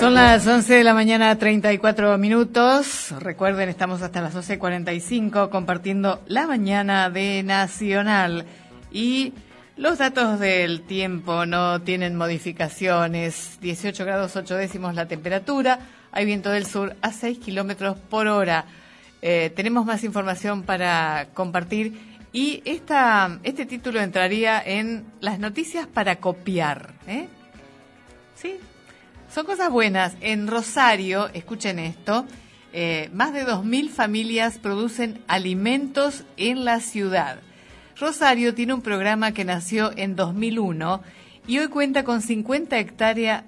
Son las 11 de la mañana, 34 minutos. Recuerden, estamos hasta las 12:45 compartiendo la mañana de Nacional. Y los datos del tiempo no tienen modificaciones. 18 grados 8 décimos la temperatura. Hay viento del sur a 6 kilómetros por hora. Tenemos más información para compartir. Y este título entraría en las noticias para copiar. ¿Sí? Son cosas buenas. En Rosario, escuchen esto, más de 2.000 familias producen alimentos en la ciudad. Rosario tiene un programa que nació en 2001 y hoy cuenta con 50 hectáreas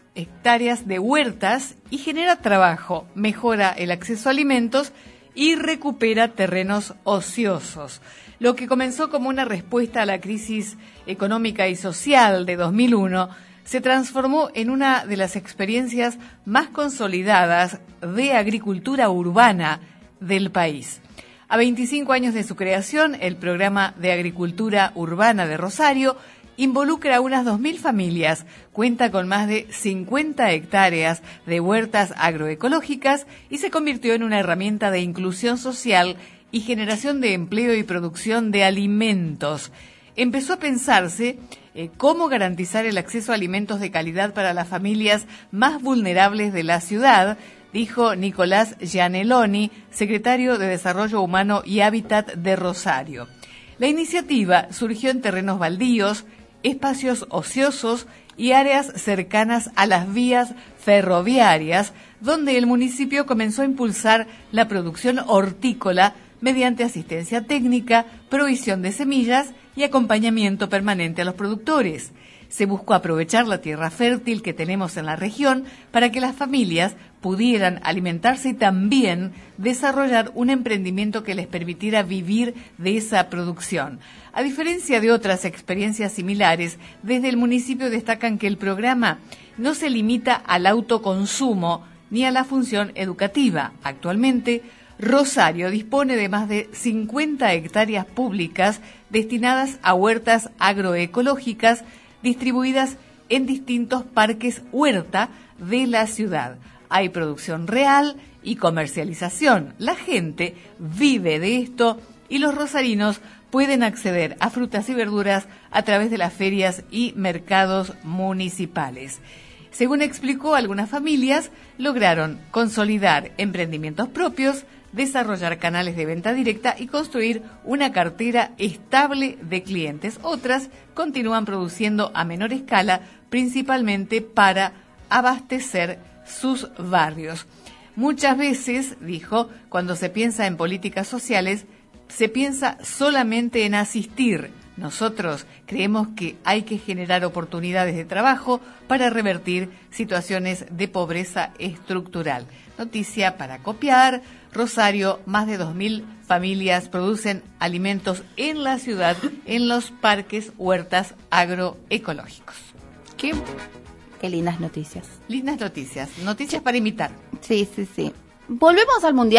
de huertas y genera trabajo, mejora el acceso a alimentos y recupera terrenos ociosos. Lo que comenzó como una respuesta a la crisis económica y social de 2001 se transformó en una de las experiencias más consolidadas de agricultura urbana del país. A 25 años de su creación, el programa de agricultura urbana de Rosario involucra a unas 2.000 familias, cuenta con más de 50 hectáreas de huertas agroecológicas y se convirtió en una herramienta de inclusión social y generación de empleo y producción de alimentos. Empezó a pensarse cómo garantizar el acceso a alimentos de calidad para las familias más vulnerables de la ciudad, dijo Nicolás Gianelloni, secretario de Desarrollo Humano y Hábitat de Rosario. La iniciativa surgió en terrenos baldíos, espacios ociosos y áreas cercanas a las vías ferroviarias, donde el municipio comenzó a impulsar la producción hortícola mediante asistencia técnica, provisión de semillas y acompañamiento permanente a los productores. Se buscó aprovechar la tierra fértil que tenemos en la región para que las familias pudieran alimentarse y también desarrollar un emprendimiento que les permitiera vivir de esa producción. A diferencia de otras experiencias similares, desde el municipio destacan que el programa no se limita al autoconsumo ni a la función educativa. Actualmente, Rosario dispone de más de 50 hectáreas públicas destinadas a huertas agroecológicas distribuidas en distintos parques huerta de la ciudad. Hay producción real y comercialización. La gente vive de esto y los rosarinos pueden acceder a frutas y verduras a través de las ferias y mercados municipales. Según explicó, algunas familias lograron consolidar emprendimientos propios, desarrollar canales de venta directa y construir una cartera estable de clientes. Otras continúan produciendo a menor escala, principalmente para abastecer sus barrios. Muchas veces, dijo, cuando se piensa en políticas sociales, se piensa solamente en asistir. Nosotros creemos que hay que generar oportunidades de trabajo para revertir situaciones de pobreza estructural. Noticia para copiar. Rosario, más de 2.000 familias producen alimentos en la ciudad, en los parques huertas agroecológicos. Qué lindas noticias. Lindas noticias. Noticias para imitar. Sí. Volvemos al Mundial.